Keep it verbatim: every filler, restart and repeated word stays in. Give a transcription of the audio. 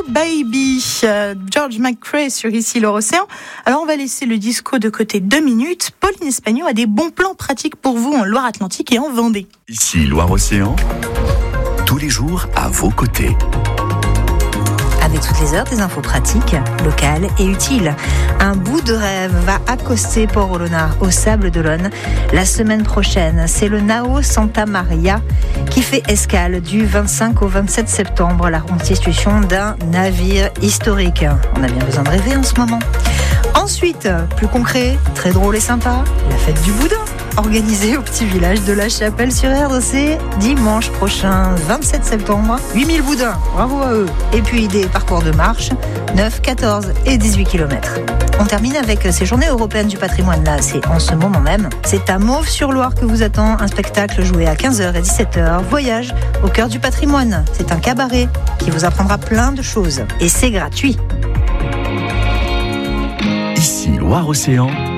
Baby, euh, George McCrae sur Ici Loire-Océan. Alors on va laisser le disco de côté deux minutes. Pauline Espagno a des bons plans pratiques pour vous en Loire-Atlantique et en Vendée. Ici Loire-Océan, tous les jours à vos côtés. Avec toutes les heures, des infos pratiques, locales et utiles. Un bout de rêve va accoster Port-Olona, au Sable d'Olonne, la semaine prochaine. C'est le Nao Santa Maria qui fait escale du vingt-cinq au vingt-sept septembre, la reconstitution d'un navire historique. On a bien besoin de rêver en ce moment. Ensuite, plus concret, très drôle et sympa, la fête du boudin, organisée au petit village de la Chapelle-sur-Erdre, c'est dimanche prochain, vingt-sept septembre. huit mille boudins, bravo à eux. Et puis des parcours de marche, neuf, quatorze et dix-huit kilomètres. On termine avec ces journées européennes du patrimoine, là, c'est en ce moment même. C'est à Mauves-sur-Loire que vous attend un spectacle joué à quinze heures et dix-sept heures. Voyage au cœur du patrimoine. C'est un cabaret qui vous apprendra plein de choses. Et c'est gratuit. Ici Loire-Océan,